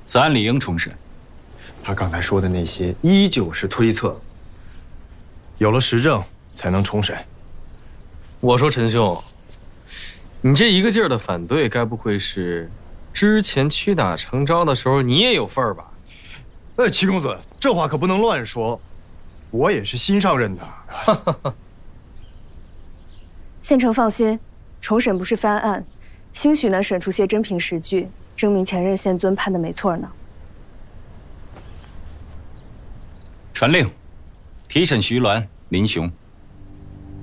此案理应重审。 他刚才说的那些依旧是推测，有了实证才能重审。 我说陈兄，你这一个劲儿的反对，该不会是之前屈打成招的时候你也有份儿吧？ 齐公子，这话可不能乱说，我也是新上任的。 县城放心，重审不是翻案，兴许能审出些真凭实据，证明前任县尊判的没错呢。 传令，提审徐鸾、林雄。